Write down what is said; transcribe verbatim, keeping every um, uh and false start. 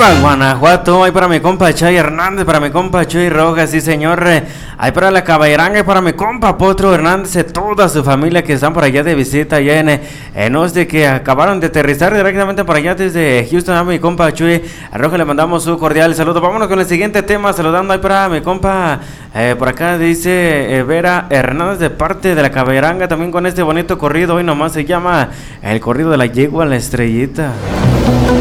para Guanajuato, hay para mi compa Chay Hernández, para mi compa Chuy Rojas, sí señor. Hay para la Caballeranga y para mi compa Potro Hernández y toda su familia que están por allá de visita, allá en, en Osde, que acabaron de aterrizar directamente por allá desde Houston. A mi compa Chuy Rojas le mandamos un cordial saludo. Vámonos con el siguiente tema, saludando ahí para mi compa, eh, por acá dice eh, Vera Hernández de parte de la Caballeranga, también con este bonito corrido. Hoy nomás se llama el corrido de la yegua a la estrellita.